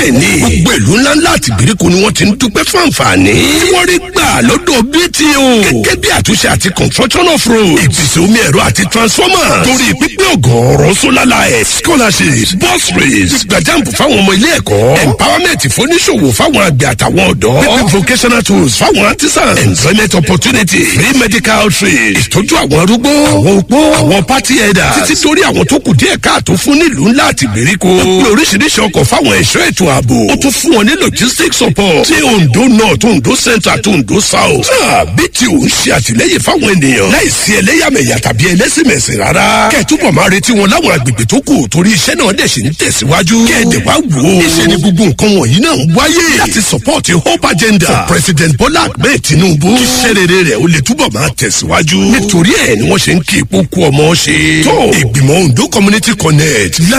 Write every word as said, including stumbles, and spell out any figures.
ẹni gbogbo ìlú ńláńlá àti ìgbèríko ni wọ́n ti ń dúpẹ́ fún àǹfààní tí wọ́n rí gbà lọ́dọ̀ B T O gẹ́gẹ́ bí àtúnṣe àti construction of road ìpèsè omi ẹ̀rọ àti transformer torí pípé ọ̀gọ̀ọ̀rọ̀ solar light scholarships bus race gbàjáǹpù fáwọn ọmọ ilé ẹ̀kọ́ empowerment fóníṣòwò fáwọn àgbẹ̀ àtàwọn ọ̀dọ́ pípé vocational tools fáwọn artisans employment opportunity free medical trade ìtọ́jú àwọn arúgbó àwọn opó àwọn party headers títí torí àwọn tó kù díẹ̀ káàtó fún nílùú ńlá àti ìgbèríko ó pé oríṣiríṣi ọkọ̀ fáwọn ẹ̀ṣọ́ ètò ààbò ó tún fún wọn ní logistics support tí Ondo North Ondo Central àti Ondo South náà B T O ń ṣe àtìlẹ́yìn fáwọn ènìyàn láìsí ẹlẹ́yàmẹ̀yà tàbí ẹlẹ́sìnmẹ̀sìn rárá kẹ́ẹ̀túbọ̀ máa retí wọn láwọn agbègbè tó kù torí iṣẹ́ náà dẹ̀ ṣe ń tẹ̀síwájú kẹ́ẹ̀dẹ̀ wá wò ó iṣẹ́ ni gbogbo nǹkan wọ̀nyí náà ń wáyé láti support hope agenda for President Bola Ahmed Tinubu kí iṣẹ́ rere rẹ̀ ó lè túbọ̀ máa tẹ̀síwájú nítorí ẹ̀ ni wọ́n ṣe ń kí ipò kú ọmọ ṣe tó ìgbìmọ̀ Ondo Community Connect